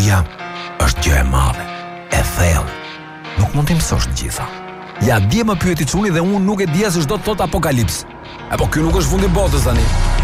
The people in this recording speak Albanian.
Historia është gjë e madhe, e thellë. Nuk mund të mësosh të gjitha. Ja, dje më pyeti çuni dhe unë nuk e dija se ç'do të thot apokalips. Apo ky nuk është fundi i botës tani.